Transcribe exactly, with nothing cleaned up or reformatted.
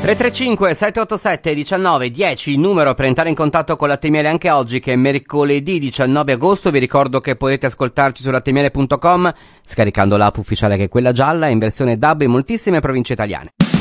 tre tre cinque sette otto sette uno nove uno zero, il numero per entrare in contatto con Latte Miele anche oggi, che è mercoledì diciannove agosto. Vi ricordo che potete ascoltarci su lattemiele punto com scaricando l'app ufficiale, che è quella gialla, in versione D A B in moltissime province italiane.